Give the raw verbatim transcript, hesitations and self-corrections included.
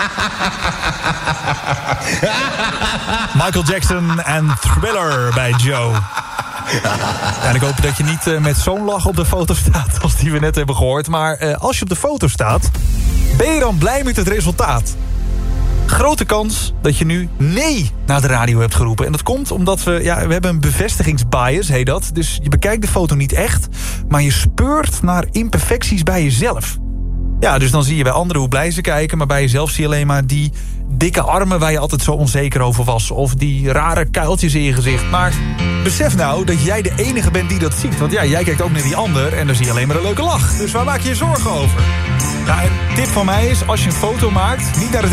Michael Jackson en Thriller bij Joe. Ja, en ik hoop dat je niet uh, met zo'n lach op de foto staat als die we net hebben gehoord. Maar uh, als je op de foto staat, ben je dan blij met het resultaat? Grote kans dat je nu nee naar de radio hebt geroepen. En dat komt omdat we, ja, we hebben een bevestigingsbias, heet dat. Dus je bekijkt de foto niet echt, maar je speurt naar imperfecties bij jezelf. Ja, dus dan zie je bij anderen hoe blij ze kijken, maar bij jezelf zie je alleen maar die dikke armen waar je altijd zo onzeker over was. Of die rare kuiltjes in je gezicht. Maar besef nou dat jij de enige bent die dat ziet. Want ja, jij kijkt ook naar die ander en dan zie je alleen maar een leuke lach. Dus waar maak je je zorgen over? Nou, een tip van mij is, als je een foto maakt, niet naar het